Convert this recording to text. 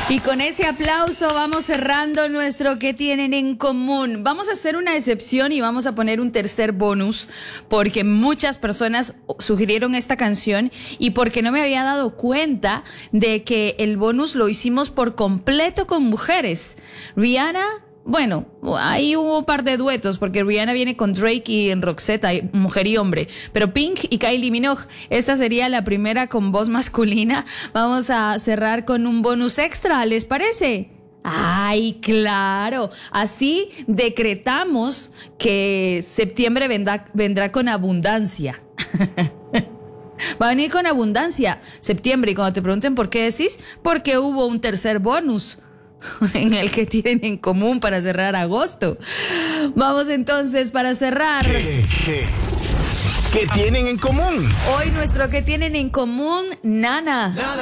Y con ese aplauso vamos cerrando nuestro ¿Qué tienen en común? Vamos a hacer una excepción y vamos a poner un tercer bonus porque muchas personas sugirieron esta canción y porque no me había dado cuenta de que el bonus lo hicimos por completo con mujeres. Rihanna, bueno, ahí hubo un par de duetos porque Rihanna viene con Drake y en Roxette hay mujer y hombre, pero Pink y Kylie Minogue, esta sería la primera con voz masculina. Vamos a cerrar con un bonus extra, ¿les parece? Ay, claro, así decretamos que septiembre vendrá con abundancia. Va a venir con abundancia septiembre y cuando te pregunten por qué decís, porque hubo un tercer bonus en el que tienen en común para cerrar agosto. Vamos entonces para cerrar. ¿Qué tienen en común? Hoy nuestro ¿Qué tienen en común? Nana.